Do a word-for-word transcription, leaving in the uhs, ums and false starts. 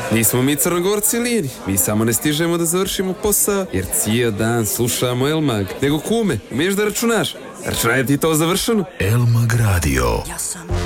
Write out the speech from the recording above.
Nismo mi Crnogorci lijeni, mi samo ne stižemo da završimo posao, jer cijel dan slušamo El Mag. Nego kume, umiješ da računaš? Računaj ti to završeno? El Mag Radio. Ja sam